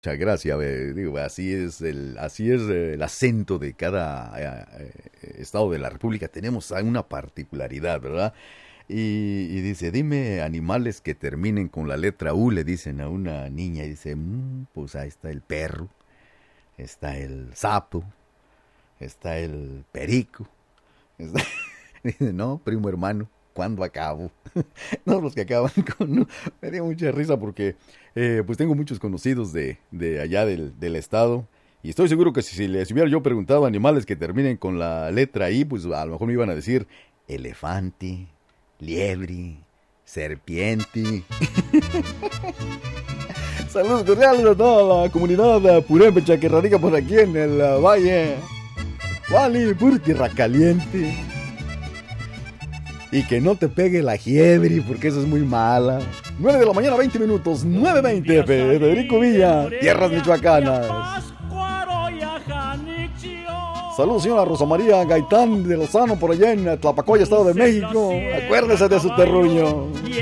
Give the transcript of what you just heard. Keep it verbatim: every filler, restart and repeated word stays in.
Muchas gracias, eh, digo, así es el, así es eh, el acento de cada eh, eh, estado de la República. Tenemos una particularidad, ¿verdad? Y, y dice, dime animales que terminen con la letra U, le dicen a una niña, y dice, "Mm, pues ahí está el perro, está el sapo, está el perico. Está-". Dice, no, primo hermano, ¿cuándo acabo? No, los que acaban con... no, me dio mucha risa porque eh, pues tengo muchos conocidos de, de allá del, del estado y estoy seguro que si, si les hubiera yo preguntado animales que terminen con la letra I, pues a lo mejor me iban a decir elefante, liebre, serpiente. Saludos cordiales a toda la comunidad eh, purépecha que radica por aquí en el eh, valle. Vale, pura tierra caliente. Y que no te pegue la fiebre, porque eso es muy mala. nueve de la mañana, veinte minutos, nueve veinte, Federico Villa, tierras michoacanas. Saludos, señora Rosa María Gaitán de Lozano, por allá en Tlapacoya, Estado de México. Acuérdese de su terruño.